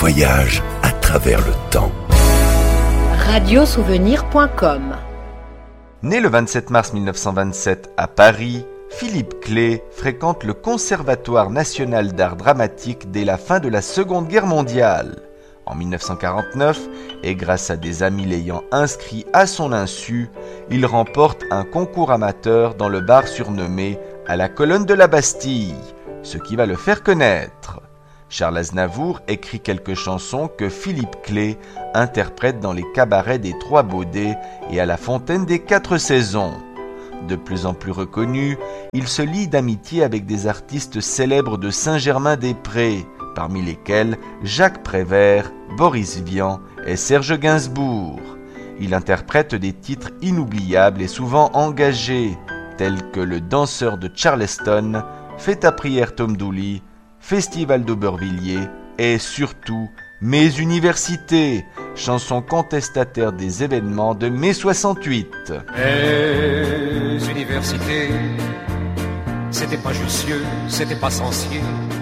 voyage à travers le temps. Radiosouvenir.com. Né le 27 mars 1927 à Paris, Philippe Clay fréquente le Conservatoire national d'art dramatique dès la fin de la Seconde Guerre mondiale. En 1949, et grâce à des amis l'ayant inscrit à son insu, il remporte un concours amateur dans le bar surnommé « À la colonne de la Bastille », ce qui va le faire connaître. Charles Aznavour écrit quelques chansons que Philippe Clay interprète dans les cabarets des Trois Baudets et à la Fontaine des Quatre Saisons. De plus en plus reconnu, il se lie d'amitié avec des artistes célèbres de Saint-Germain-des-Prés, parmi lesquels Jacques Prévert, Boris Vian et Serge Gainsbourg. Il interprète des titres inoubliables et souvent engagés, tels que Le danseur de Charleston, Fais ta prière Tom Dooley, Festival d'Aubervilliers et surtout Mes universités, chanson contestataire des événements de mai 68. Mes universités, c'était pas Jussieu, c'était pas Censier,